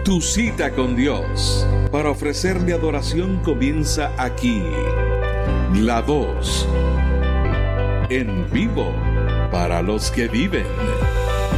Tu cita con Dios para ofrecerle adoración comienza aquí. La Voz, en vivo para los que viven.